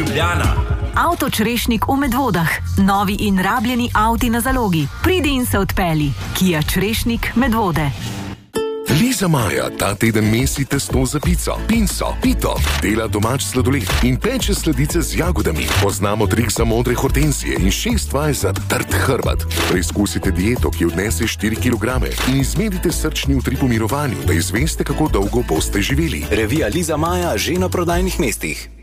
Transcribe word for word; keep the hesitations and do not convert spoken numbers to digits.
Ljubljana. Avto Črešnik v Medvodah. Novi in rabljeni avti na zalogi. Pridi in se odpeli. Kia Črešnik Medvode. Liza Maja ta teden mesi testo za pico, pinso, pito, dela domač sladoled in peče sladice z jagodami. Poznamo trik za modre hortenzije in šest vaj za trd hrbet. Preizkusite dieto, ki odnese štiri kilograme in izmerite srčni utrip v mirovanju, da izveste, kako dolgo boste živeli. Revija Liza Maja že na prodajnih mestih.